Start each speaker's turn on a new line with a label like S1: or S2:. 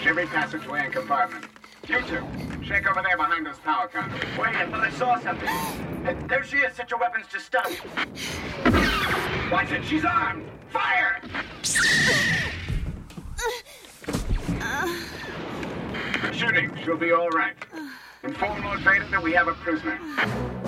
S1: every passageway and compartment. You two, check over there behind those power conduits.
S2: Wait, I thought I saw something. There she is. Set your weapons to stun.
S1: Watch it, she's armed! Fire! Shooting, she'll be all right. Inform Lord Vader that we have a prisoner.